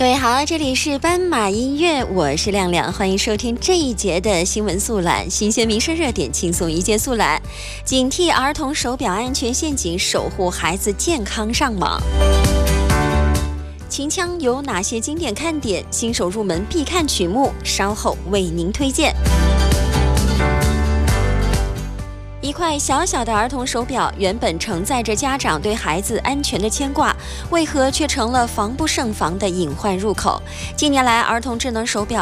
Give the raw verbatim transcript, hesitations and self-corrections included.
位好，这里是斑马音乐，我是亮亮，欢迎收听这一节的新闻速览，新鲜民生热点，轻松一键速览。警惕儿童手表安全陷阱，守护孩子健康上网。秦腔有哪些经典看点？新手入门必看曲目，稍后为您推荐。一块小小的儿童手表，原本承载着家长对孩子安全的牵挂，为何却成了防不胜防的隐患入口？近年来，儿童智能手表